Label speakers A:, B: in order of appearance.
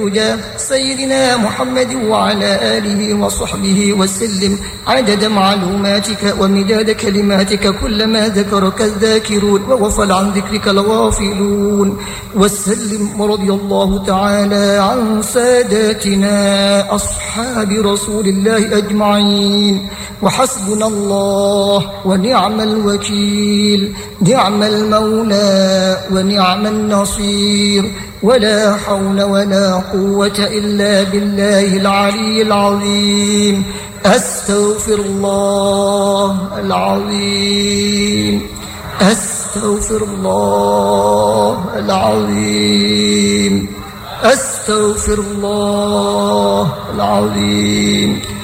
A: سيدنا محمد وعلى آله وصحبه وسلم عدد معلوماتك ومداد كلماتك كلما ذكرك الذاكرون وغفل عن ذكرك الغافلون. وسلم ورضي الله تعالى عن ساداتنا أصحاب رسول الله أجمعين. وحسبنا الله ونعم الوكيل، نعم المولى ونعم النصير، ولا حول ولا قوة إلا بالله العلي العظيم. أستغفر الله العظيم، أستغفر الله العظيم، أستغفر الله العظيم.